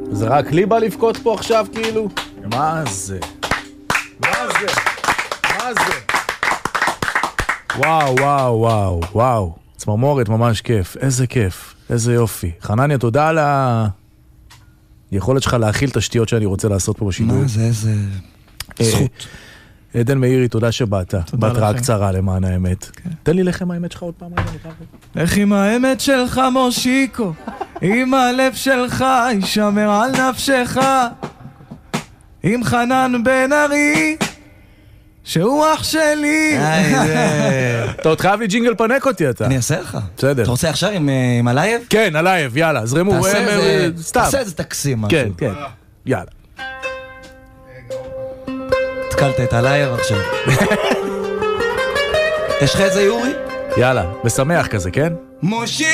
זה רק לי בא לבכות פה עכשיו כאילו? מה זה? מה זה? מה זה? וואו, וואו, וואו, וואו. צמרמורת, ממש כיף. איזה כיף. איזה יופי. חנניה, תודה על היכולת שלך להכיל תשתיות שאני רוצה לעשות פה בשידור. מה זה? איזה זכות. עדן מאירי, תודה שבאת. בהתראה קצרה למען האמת. תן לי לחם האמת שלך עוד פעם. איך עם האמת שלך מושיקו, עם הלב שלך ישמר על נפשך, עם חנן בן ארי שהוא אח שלי. אתה עוד חייב לי ג'ינגל פנק אותי אתה. אני אעשה לך. בסדר. אתה רוצה עכשיו עם הלייב? כן, הלייב, יאללה, זרמו. סתם. תעשה איזה תקסים משהו. כן, כן, יאללה. התקלת את הלייב עכשיו. יש לך איזה יורי? יאללה, משמח כזה, כן? מושי